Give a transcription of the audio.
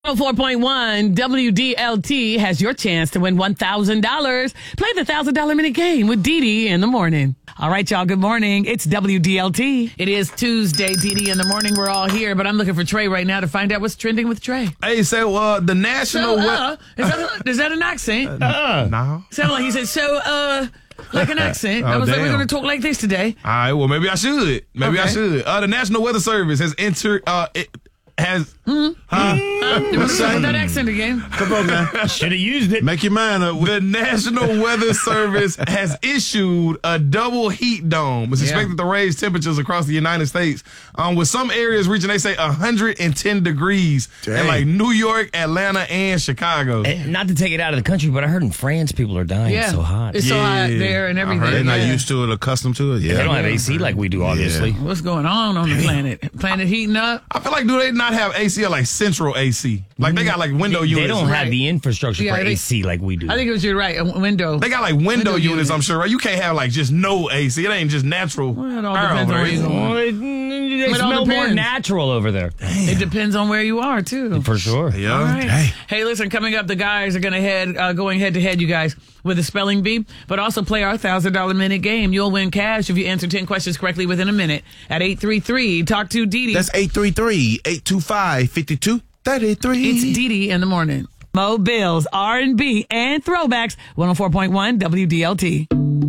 104.1 WDLT has your chance to win $1,000. Play the $1,000 minute game with Dee in the morning. All right, y'all, good morning. It's WDLT. It is Tuesday, Dee in the morning. We're all here, but I'm looking for Trey right now to find out what's trending with Trey. Hey, so the national... Is that an accent? No. Sound like he said, like an accent. I was like, we're going to talk like this today. All right, well, maybe I should. I should. The National Weather Service has entered... You want to say that accent again? Come on, man. Should have used it. Make your mind up. The National Weather Service has issued a double heat dome. It's expected to raise temperatures across the United States, with some areas reaching, they say, 110 degrees in like New York, Atlanta, and Chicago. Not to take it out of the country, but I heard in France people are dying. It's so hot. It's so hot there and everything. They're not used to it, accustomed to it. Yeah, they don't have AC like we do, obviously. What's going on the planet? Planet heating up? I feel like, do they not have AC or like central AC? Like they got like window units. They don't have the infrastructure for AC like we do. I think you're right. A window. They got like window units, I'm sure, right? You can't have like just no AC. It ain't just natural. Well, it all depends on where you're going. They smell more natural over there. Damn. It depends on where you are, too. For sure. Yeah. All right. Hey, listen, coming up, the guys are going head to head, you guys, with a spelling bee, but also play our $1,000 minute game. You'll win cash if you answer 10 questions correctly within a minute at 833. Talk to Dee. That's 833-825-5233. It's Dee in the morning. Mo Bills, R&B, and throwbacks. 104.1 WDLT.